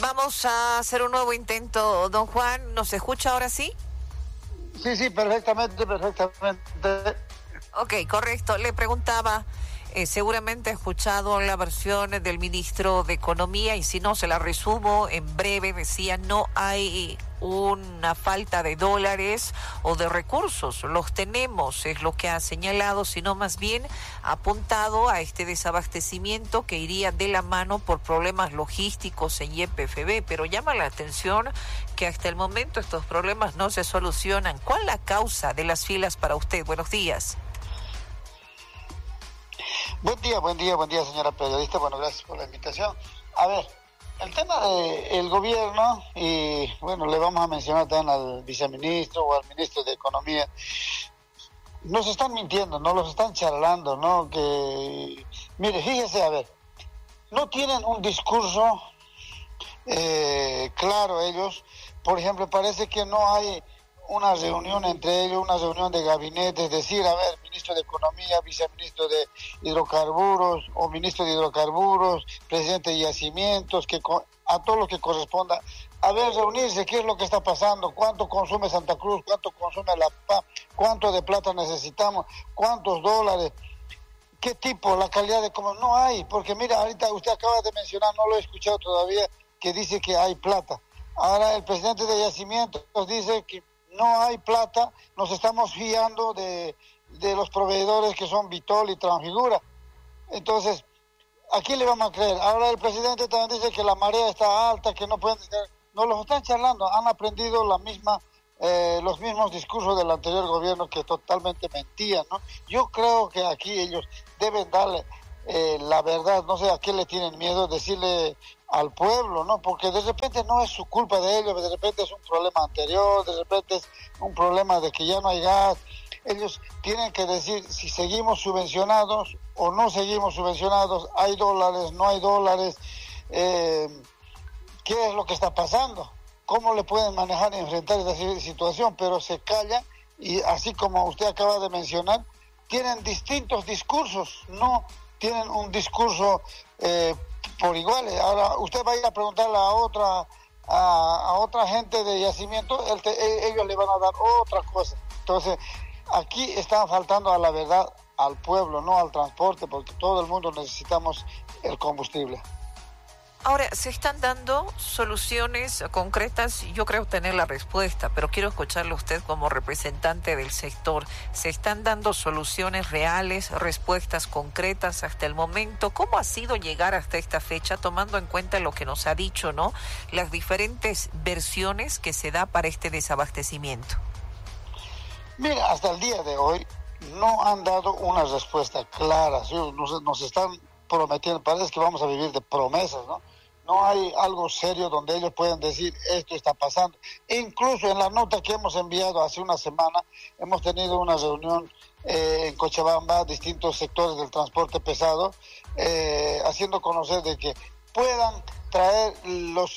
Vamos a hacer un nuevo intento, don Juan. ¿Nos escucha ahora sí? Sí, perfectamente. Ok, correcto. Le preguntaba, seguramente ha escuchado la versión del ministro de Economía y si no, se la resumo en breve. Decía, no hay una falta de dólares o de recursos, los tenemos, es lo que ha señalado, sino más bien ha apuntado a este desabastecimiento que iría de la mano por problemas logísticos en YPFB, pero llama la atención que hasta el momento estos problemas no se solucionan. ¿Cuál es la causa de las filas para usted? Buenos días. Buen día, señora periodista. Bueno, gracias por la invitación. A ver, el tema del gobierno, y bueno, le vamos a mencionar también al viceministro o al ministro de Economía, nos están mintiendo, no los están charlando, ¿no? Que, mire, fíjese, a ver, no tienen un discurso claro ellos. Por ejemplo, parece que no hay una reunión entre ellos, una reunión de gabinete, es decir, a ver, ministro de Economía, viceministro de Hidrocarburos o ministro de Hidrocarburos, presidente de Yacimientos, que a todo lo que corresponda, a ver, reunirse, qué es lo que está pasando, cuánto consume Santa Cruz, cuánto consume La Paz, cuánto de plata necesitamos, cuántos dólares, qué tipo, la calidad de cómo, no hay, porque mira, ahorita usted acaba de mencionar, no lo he escuchado todavía, que dice que hay plata. Ahora el presidente de Yacimientos dice que no hay plata, nos estamos fiando de los proveedores que son Vitol y Transfigura. Entonces, ¿a quién le vamos a creer? Ahora el presidente también dice que la marea está alta, que no pueden... No los están charlando, han aprendido los mismos discursos del anterior gobierno que totalmente mentían, ¿no? Yo creo que aquí ellos deben darle la verdad, no sé a qué le tienen miedo, decirle al pueblo, ¿no? Porque de repente no es su culpa de ellos, de repente es un problema anterior, de repente es un problema de que ya no hay gas. Ellos tienen que decir si seguimos subvencionados o no seguimos subvencionados, hay dólares, no hay dólares, qué es lo que está pasando, cómo le pueden manejar y enfrentar esa situación, pero se callan y así como usted acaba de mencionar, tienen distintos discursos, no tienen un discurso por iguales. Ahora usted va a ir a preguntarle a otra gente de Yacimiento, ellos le van a dar otra cosa. Entonces aquí están faltando a la verdad al pueblo, no al transporte, porque todo el mundo necesitamos el combustible. Ahora, se están dando soluciones concretas, yo creo tener la respuesta, pero quiero escucharle a usted como representante del sector. ¿Se están dando soluciones reales, respuestas concretas hasta el momento? ¿Cómo ha sido llegar hasta esta fecha, tomando en cuenta lo que nos ha dicho, ¿no? Las diferentes versiones que se da para este desabastecimiento. Mira, hasta el día de hoy no han dado una respuesta clara. Nos están prometiendo, parece que vamos a vivir de promesas, ¿no? No hay algo serio donde ellos puedan decir esto está pasando. Incluso en la nota que hemos enviado hace una semana, hemos tenido una reunión en Cochabamba, distintos sectores del transporte pesado, haciendo conocer de que puedan traer los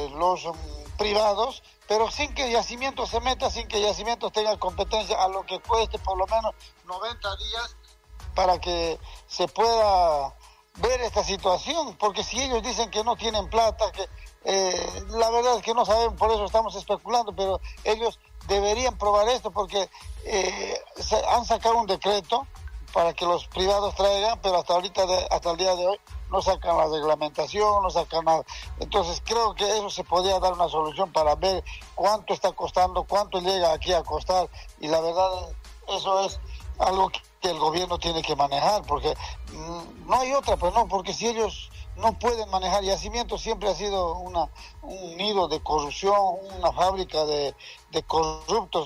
privados, pero sin que Yacimientos se meta, sin que Yacimientos tenga competencia, a lo que cueste por lo menos 90 días para que se pueda ver esta situación, porque si ellos dicen que no tienen plata, que la verdad es que no saben, por eso estamos especulando, pero ellos deberían probar esto, porque han sacado un decreto para que los privados traigan, pero hasta el día de hoy no sacan la reglamentación, no sacan nada. Entonces creo que eso se podría dar una solución para ver cuánto está costando, cuánto llega aquí a costar, y la verdad eso es algo que el gobierno tiene que manejar, porque no hay otra, pues no, porque si ellos no pueden manejar, Yacimientos siempre ha sido un nido de corrupción, una fábrica de corruptos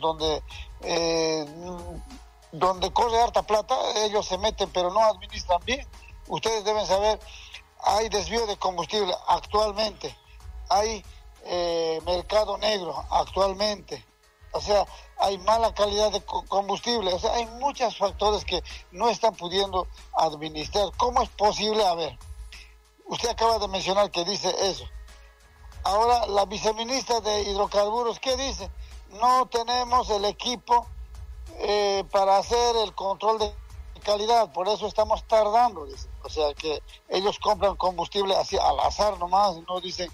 donde corre harta plata, ellos se meten pero no administran bien. Ustedes deben saber, hay desvío de combustible actualmente, hay mercado negro actualmente, o sea, hay mala calidad de combustible, o sea, hay muchos factores que no están pudiendo administrar. ¿Cómo es posible? A ver, usted acaba de mencionar que dice eso. Ahora, la viceministra de Hidrocarburos, ¿qué dice? No tenemos el equipo para hacer el control de calidad, por eso estamos tardando, dice. O sea que ellos compran combustible así al azar nomás, no dicen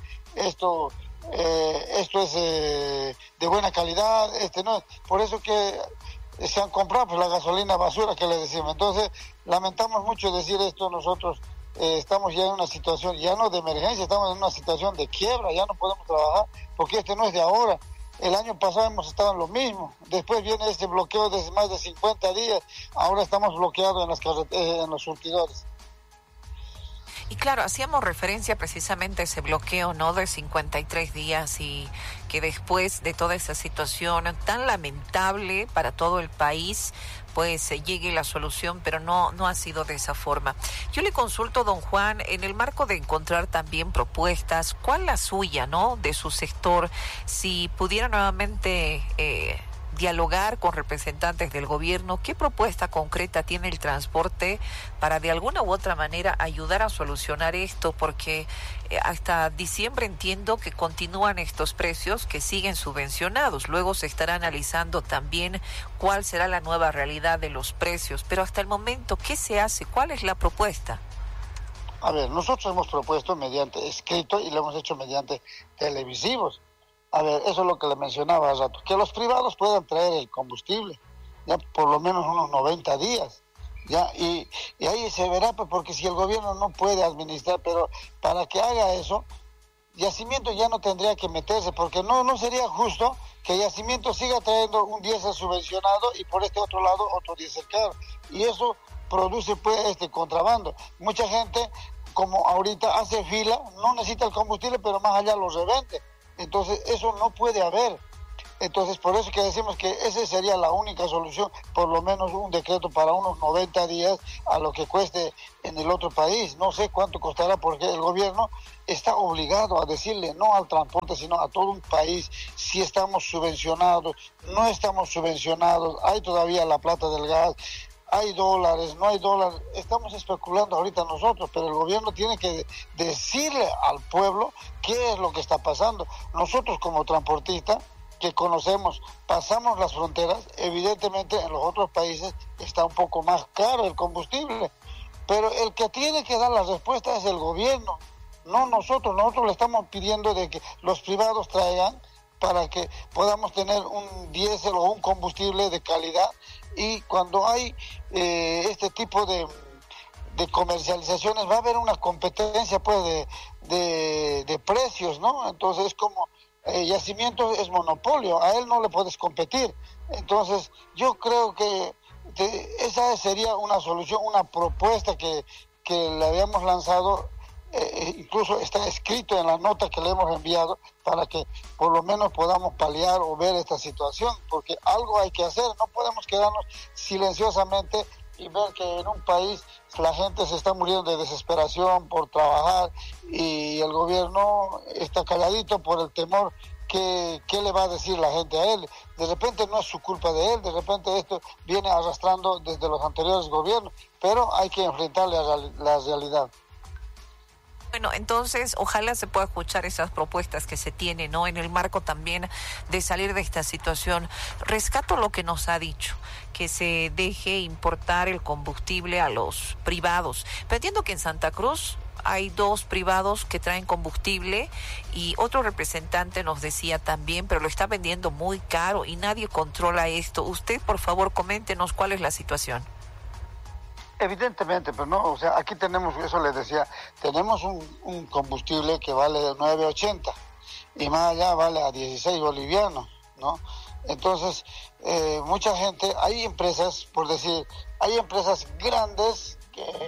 esto es de buena calidad, no. Por eso que se han comprado pues la gasolina basura que le decimos. Entonces lamentamos mucho decir esto. Nosotros estamos ya en una situación ya no de emergencia, estamos en una situación de quiebra, ya no podemos trabajar porque no es de ahora. El año pasado hemos estado en lo mismo. Después viene este bloqueo de más de 50 días. Ahora estamos bloqueados en los surtidores. Y claro, hacíamos referencia precisamente a ese bloqueo, ¿no?, de 53 días y que después de toda esa situación tan lamentable para todo el país, pues llegue la solución, pero no ha sido de esa forma. Yo le consulto, don Juan, en el marco de encontrar también propuestas, ¿cuál la suya, no?, de su sector, si pudiera nuevamente dialogar con representantes del gobierno, ¿qué propuesta concreta tiene el transporte para de alguna u otra manera ayudar a solucionar esto? Porque hasta diciembre entiendo que continúan estos precios que siguen subvencionados. Luego se estará analizando también cuál será la nueva realidad de los precios. Pero hasta el momento, ¿qué se hace? ¿Cuál es la propuesta? A ver, nosotros hemos propuesto mediante escrito y lo hemos hecho mediante televisivos. A ver, eso es lo que le mencionaba hace rato, que los privados puedan traer el combustible, ya por lo menos unos 90 días, ya, y ahí se verá, pues, porque si el gobierno no puede administrar, pero para que haga eso, Yacimiento ya no tendría que meterse, porque no sería justo que Yacimiento siga trayendo un diésel subvencionado y por este otro lado otro diésel caro, y eso produce pues contrabando. Mucha gente, como ahorita hace fila, no necesita el combustible, pero más allá lo revende. Entonces eso no puede haber. Entonces por eso que decimos que esa sería la única solución, por lo menos un decreto para unos 90 días a lo que cueste en el otro país. No sé cuánto costará porque el gobierno está obligado a decirle no al transporte, sino a todo un país, si estamos subvencionados, no estamos subvencionados, hay todavía la plata del gas, hay dólares, no hay dólares, estamos especulando ahorita nosotros, pero el gobierno tiene que decirle al pueblo qué es lo que está pasando. Nosotros como transportistas que conocemos, pasamos las fronteras, evidentemente en los otros países está un poco más caro el combustible, pero el que tiene que dar la respuesta es el gobierno, no nosotros. Nosotros le estamos pidiendo de que los privados traigan para que podamos tener un diésel o un combustible de calidad. Y cuando hay este tipo de comercializaciones va a haber una competencia pues de precios, ¿no? Entonces como Yacimiento es monopolio, a él no le puedes competir. Entonces yo creo que esa sería una solución, una propuesta que le habíamos lanzado. Incluso está escrito en la nota que le hemos enviado para que por lo menos podamos paliar o ver esta situación, porque algo hay que hacer. No podemos quedarnos silenciosamente y ver que en un país la gente se está muriendo de desesperación por trabajar y el gobierno está calladito por el temor. ¿Qué le va a decir la gente a él? De repente no es su culpa de él, de repente esto viene arrastrando desde los anteriores gobiernos, pero hay que enfrentarle a la realidad. Bueno, entonces ojalá se pueda escuchar esas propuestas que se tienen, ¿no?, en el marco también de salir de esta situación. Rescato lo que nos ha dicho, que se deje importar el combustible a los privados. Pero entiendo que en Santa Cruz hay 2 privados que traen combustible y otro representante nos decía también, pero lo está vendiendo muy caro y nadie controla esto. Usted, por favor, coméntenos cuál es la situación. Evidentemente, pero no, o sea, aquí tenemos, eso les decía, tenemos un combustible que vale 9.80 y más allá vale a 16 bolivianos, ¿no? Entonces, mucha gente, hay empresas, por decir, hay empresas grandes,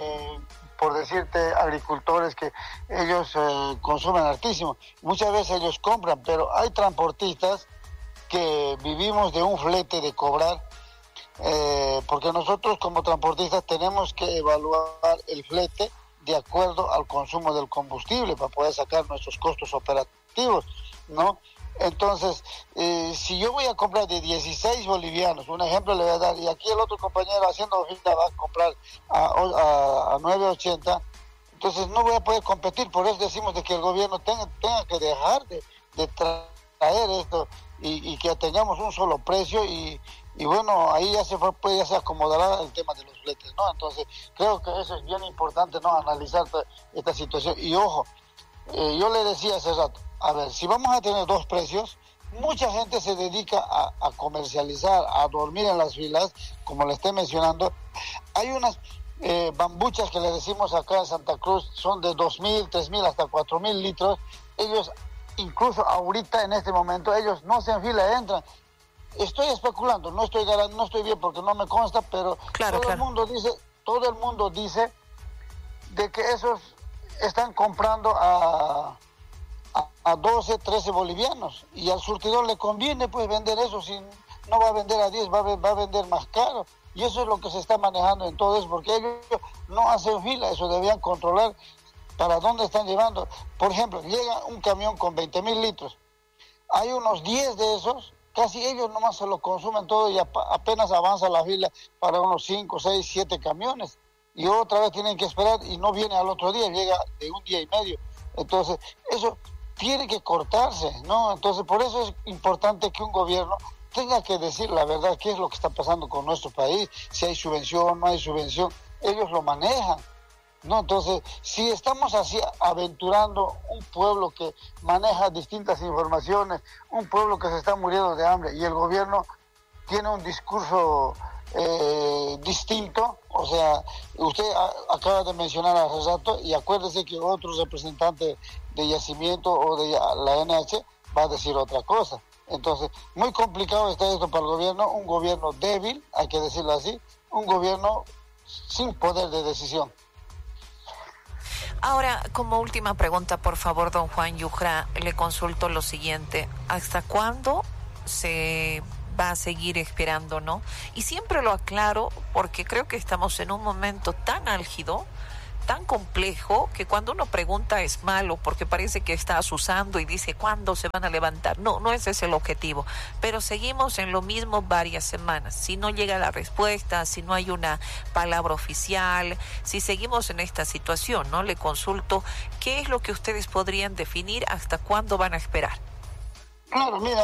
por decirte, agricultores que ellos consumen hartísimo, muchas veces ellos compran, pero hay transportistas que vivimos de un flete de cobrar. Porque nosotros como transportistas tenemos que evaluar el flete de acuerdo al consumo del combustible para poder sacar nuestros costos operativos, ¿no? Entonces, si yo voy a comprar de 16 bolivianos, un ejemplo le voy a dar, y aquí el otro compañero haciendo fila va a comprar a 9.80, entonces no voy a poder competir. Por eso decimos de que el gobierno tenga que dejar de traer esto y que tengamos un solo precio y y bueno, ahí ya pues ya se acomodará el tema de los fletes, ¿no? Entonces, creo que eso es bien importante, ¿no? Analizar esta situación. Y ojo, yo le decía hace rato, a ver, si vamos a tener dos precios, mucha gente se dedica a comercializar, a dormir en las filas, como le estoy mencionando. Hay unas bambuchas que le decimos acá en Santa Cruz, son de 2.000, 3.000, hasta 4.000 litros. Ellos, incluso ahorita, en este momento, ellos no se enfila, entran. Estoy especulando, no estoy bien porque no me consta, pero todo el mundo dice de que esos están comprando a 12, 13 bolivianos, y al surtidor le conviene pues vender eso, si no va a vender a 10, va a vender más caro, y eso es lo que se está manejando en todo eso, porque ellos no hacen fila, eso debían controlar para dónde están llevando. Por ejemplo, llega un camión con 20.000 litros, hay unos 10 de esos, casi ellos nomás se lo consumen todo y apenas avanza la fila para unos 5, 6, 7 camiones, y otra vez tienen que esperar y no viene al otro día, llega de un día y medio. Entonces, eso tiene que cortarse, ¿no? Entonces, por eso es importante que un gobierno tenga que decir la verdad, qué es lo que está pasando con nuestro país, si hay subvención, no hay subvención, ellos lo manejan, ¿no? Entonces, si estamos así aventurando un pueblo que maneja distintas informaciones, un pueblo que se está muriendo de hambre, y el gobierno tiene un discurso distinto, o sea, usted acaba de mencionar hace rato, y acuérdese que otro representante de Yacimiento o de la NH va a decir otra cosa. Entonces, muy complicado está esto para el gobierno, un gobierno débil, hay que decirlo así, un gobierno sin poder de decisión. Ahora, como última pregunta, por favor, don Juan Yujra, le consulto lo siguiente: ¿hasta cuándo se va a seguir esperando, no? Y siempre lo aclaro porque creo que estamos en un momento tan álgido, tan complejo, que cuando uno pregunta es malo, porque parece que está asusando y dice ¿cuándo se van a levantar? No ese es el objetivo, pero seguimos en lo mismo varias semanas. Si no llega la respuesta, si no hay una palabra oficial, si seguimos en esta situación, ¿no? Le consulto, ¿qué es lo que ustedes podrían definir hasta cuándo van a esperar? Claro, mira,